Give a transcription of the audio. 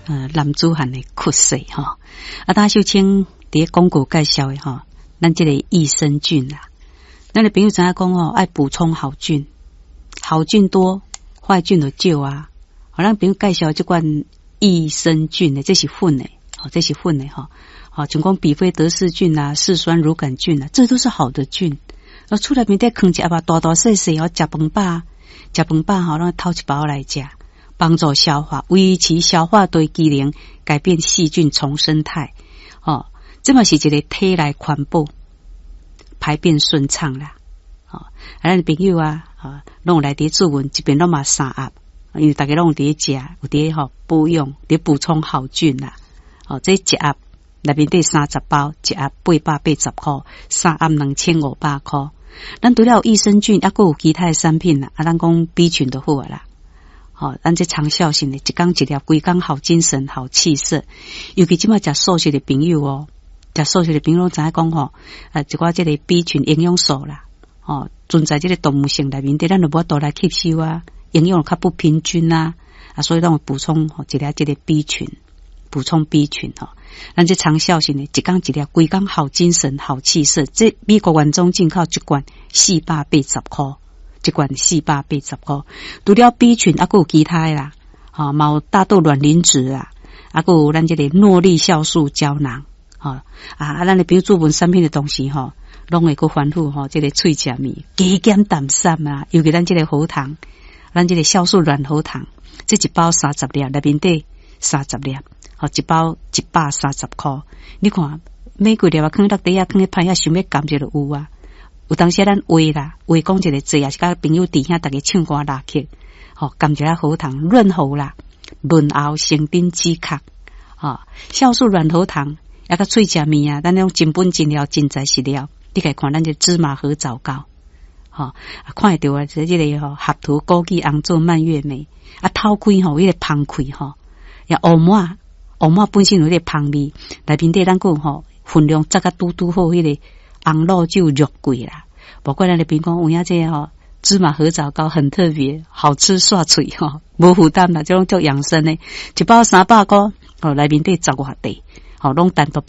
男子汉的咳嗽哈。大秀清伫广告介绍的哈，咱这个益生菌啊，咱的朋友知影讲哦，爱补充好菌，好菌多，坏菌就少啊。咱朋友介绍这款益生菌的，这是粉的，这是粉的哈。像讲比菲德氏菌啊、嗜酸乳杆菌啊，这都是好的菌。厝内面再放一下吧，大大细细哦，食饭饱吼，咱偷一包来食，帮助消化，维持消化对机能，改变细菌重生态。这嘛是一个体内环保、排便顺畅啦。咱朋友啊，拢有来伫注文，这边拢嘛3盒，因为大家拢有伫食，有伫保养，伫补充好菌啦。这一盒内面得30包，一盒880块，3盒2500块。咱除了有益生菌，还有其他的产品啦，咱讲 B 群就好啦。咱这长效性的，一天一粒，规工好精神、好气色。尤其即马食素食的朋友哦，食素食的朋友拢知影讲一寡这个 B 群营养素啦，存在这个动物性内面，咱就无多来吸收啊，营养较不平均啊，所以咱会补充一粒这个 B 群。补充 B 群咱这长效性的，一天一粒，规工好精神、好气色。这美国原装进口一罐480块，一罐480块。除了 B 群，还有其他的啦，有大豆卵磷脂啦，还有咱这个诺丽酵素胶囊，咱的朋友做文产品的东西拢会去反复这个喙食面，加减淡散啊，尤其咱这个喉糖，咱这个酵素软喉糖，这一包30粒，内面底30粒。一包130块，你看每几粒啊，放落地啊，放咧盘啊，想要甘就有啊。有当时咱话啦，话讲一个字，也是甲朋友弟兄大家唱歌拉曲，甘一下喉糖润喉啦，润喉生津止咳，酵素软喉糖，也甲喙食面啊，咱种真本真料真材实料，你可以看咱这芝麻和枣膏，看会到啊，这个合涂枸杞红做蔓越莓，透开迄个芳开也乌麻本身有迄个芳味，内面底咱讲分量扎甲拄好，迄个红露酒肉桂啦。包括咱的边讲有影这芝麻和枣膏很特别，好吃刷嘴无负担啦，这种叫养生的，一包300块，内面底10外块，拢单独